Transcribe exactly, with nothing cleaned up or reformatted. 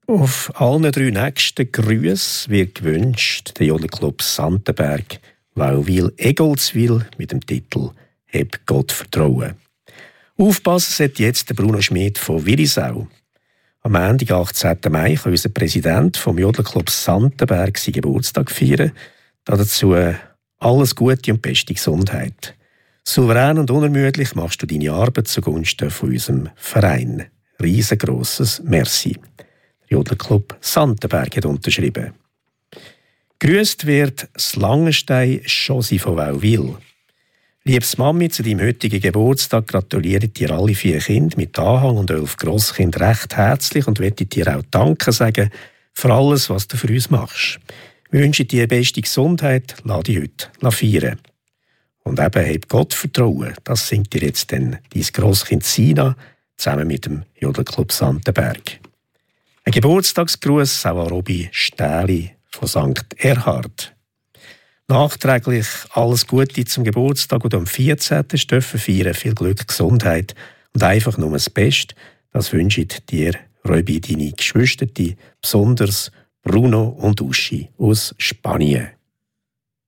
Auf allen drei nächsten Grüßen wird gewünscht der Jodelclub Santenberg, Wauwil-Egoldswil mit dem Titel «Heb Gott Vertrauen». Aufpassen sollte jetzt der Bruno Schmid von Willisau. Am Montag, achtzehnten Mai, kann unser Präsident vom Jodelclub Santenberg seinen Geburtstag feiern. Dazu alles Gute und beste Gesundheit. Souverän und unermüdlich machst du deine Arbeit zugunsten von unserem Verein. Riesengrosses Merci. Der Jodelclub Santenberg hat unterschrieben. Grüßt wird das Langenstein Josi von Wauwil. Liebes Mami, zu deinem heutigen Geburtstag gratuliere dir alle vier Kinder mit Anhang und elf Grosskinder recht herzlich und möchte dir auch Danke sagen für alles, was du für uns machst. Wir wünschen dir beste Gesundheit, lass dich heute feiern. Und eben, hab Gott Vertrauen, das singt dir jetzt dann dein Grosskind Sina zusammen mit dem Jodelclub Santenberg. Ein Geburtstagsgruß auch an Robi Stähli von Sankt Erhard. Nachträglich alles Gute zum Geburtstag und am vierzehnten dürfen feiern. Viel Glück, Gesundheit und einfach nur das Beste. Das wünschen dir, Robi, deine Geschwister, besonders Bruno und Uschi aus Spanien.